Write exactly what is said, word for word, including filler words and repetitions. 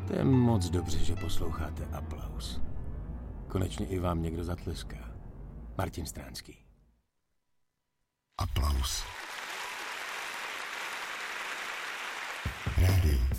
To je moc dobře, že posloucháte Aplaus. Konečně i vám někdo zatleská. Martin Stránský. Aplaus. Rádio